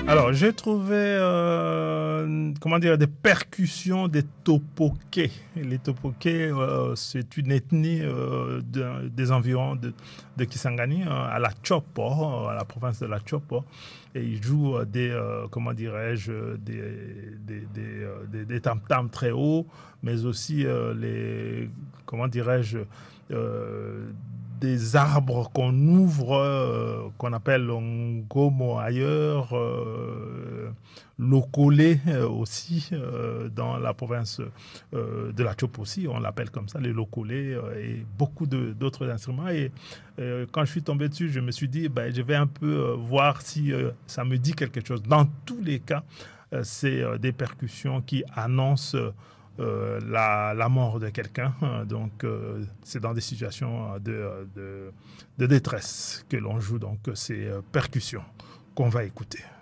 Alors, j'ai trouvé, comment dire, des percussions des Topoké. Les Topoké, c'est une ethnie des environs de Kisangani, à la Chopo, à la province de la Chopo. Et ils jouent comment dirais-je, des tam-tams très hauts, mais aussi comment dirais-je, euh, des arbres qu'on ouvre, qu'on appelle ngomo ailleurs, locolé aussi dans la province de la Chopo aussi, on l'appelle comme ça, les locolés, et beaucoup d'autres instruments. Et quand je suis tombé dessus, je me suis dit, ben, je vais un peu voir si ça me dit quelque chose. Dans tous les cas, c'est des percussions qui annoncent la mort de quelqu'un. Donc, c'est dans des situations de détresse que l'on joue donc ces percussions qu'on va écouter.